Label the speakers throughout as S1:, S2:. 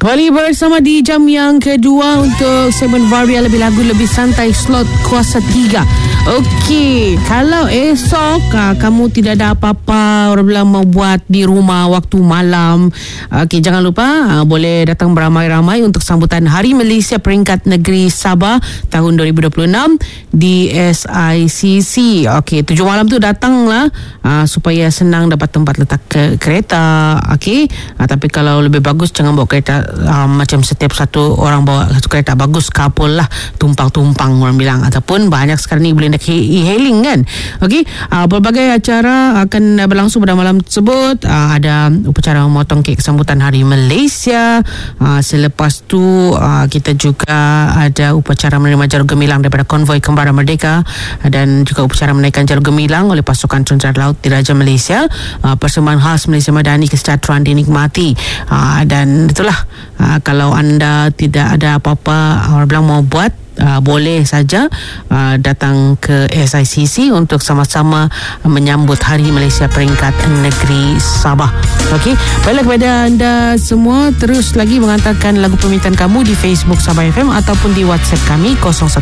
S1: Kembali bersama di jam yang kedua untuk segmen Varia, lebih lagu lebih santai, slot kuasa 3. Okey, kalau esok kamu tidak ada apa-apa orang bilang mau buat di rumah waktu malam, okey, jangan lupa boleh datang beramai-ramai untuk sambutan Hari Malaysia Peringkat Negeri Sabah tahun 2026 di SICC. Okey, 7 malam tu datanglah supaya senang dapat tempat letak kereta. Okey, tapi kalau lebih bagus jangan bawa kereta macam setiap satu orang bawa satu kereta, bagus couple lah, tumpang-tumpang orang bilang, ataupun banyak sekarang ni boleh nak e-hailing kan. Okey, pelbagai acara akan berlangsung pada malam tersebut. Ada upacara memotong kek sambutan Hari Malaysia. Selepas tu kita juga ada upacara menerima jalur gemilang daripada konvoi Kembara Merdeka, dan juga upacara menaikkan jalur gemilang oleh pasukan tentera laut Diraja Malaysia. Persembahan khas Malaysia Madani, kesejahteraan dinikmati. Dan itulah, kalau anda tidak ada apa-apa orang bilang mau buat, boleh saja datang ke SICC untuk sama-sama menyambut Hari Malaysia Peringkat Negeri Sabah. Okey, baiklah, kepada anda semua terus lagi menghantarkan lagu permintaan kamu di Facebook Sabah FM ataupun di WhatsApp kami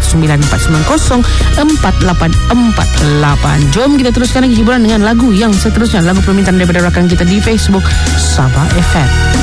S1: 0194904848. Jom kita teruskan lagi hiburan dengan lagu yang seterusnya, lagu permintaan daripada rakan kita di Facebook Sabah FM.